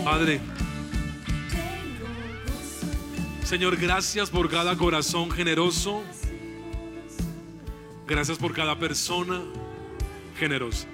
Padre, Señor, gracias por cada corazón generoso. Gracias por cada persona generosa.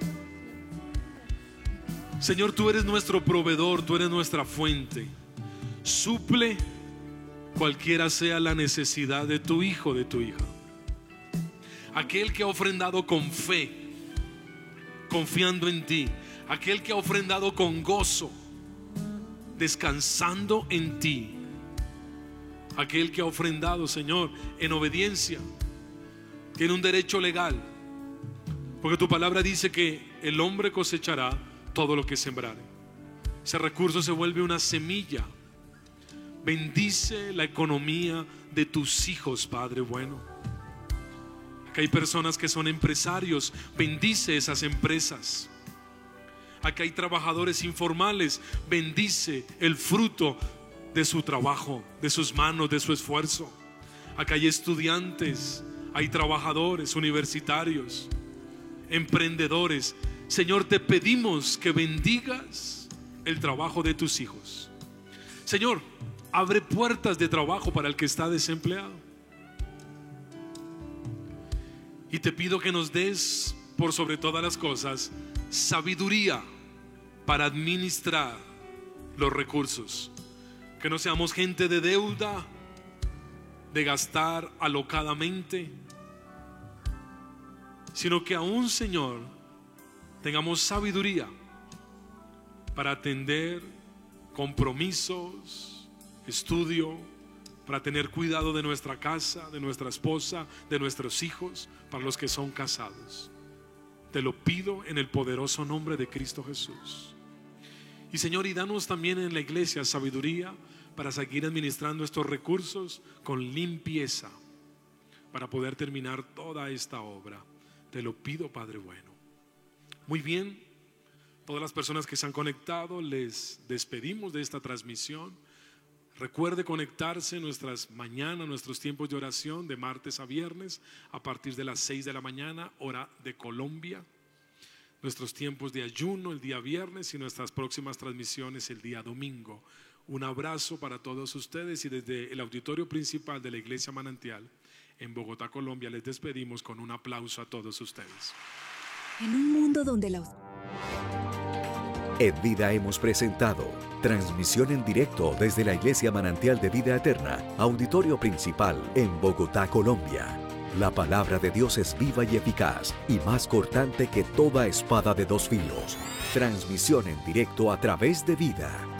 Señor, tú eres nuestro proveedor, tú eres nuestra fuente. Suple cualquiera sea la necesidad de tu hijo, de tu hija. Aquel que ha ofrendado con fe, confiando en ti. Aquel que ha ofrendado con gozo, descansando en ti. Aquel que ha ofrendado, Señor, en obediencia, tiene un derecho legal, porque tu palabra dice que el hombre cosechará todo lo que sembrare. Ese recurso se vuelve una semilla. Bendice la economía de tus hijos, Padre bueno. Aquí hay personas que son empresarios, bendice esas empresas. Aquí hay trabajadores informales, bendice el fruto de su trabajo, de sus manos, de su esfuerzo. Aquí hay estudiantes, hay trabajadores universitarios, emprendedores. Señor, te pedimos que bendigas el trabajo de tus hijos. Señor, abre puertas de trabajo para el que está desempleado. Y te pido que nos des, por sobre todas las cosas, sabiduría para administrar los recursos. Que no seamos gente de deuda, de gastar alocadamente, sino que aún, Señor, tengamos sabiduría para atender compromisos, estudio, para tener cuidado de nuestra casa, de nuestra esposa, de nuestros hijos, para los que son casados. Te lo pido en el poderoso nombre de Cristo Jesús. Y Señor, y danos también en la iglesia sabiduría para seguir administrando estos recursos con limpieza, para poder terminar toda esta obra. Te lo pido, Padre bueno. Muy bien, todas las personas que se han conectado, les despedimos de esta transmisión. Recuerde conectarse en nuestras mañanas, nuestros tiempos de oración de martes a viernes a partir de las 6 de la mañana, hora de Colombia. Nuestros tiempos de ayuno el día viernes y nuestras próximas transmisiones el día domingo. Un abrazo para todos ustedes y desde el auditorio principal de la Iglesia Manantial en Bogotá, Colombia, les despedimos con un aplauso a todos ustedes. En un mundo donde la... En Vida hemos presentado transmisión en directo desde la Iglesia Manantial de Vida Eterna, auditorio principal en Bogotá, Colombia. La palabra de Dios es viva y eficaz y más cortante que toda espada de dos filos. Transmisión en directo a través de Vida.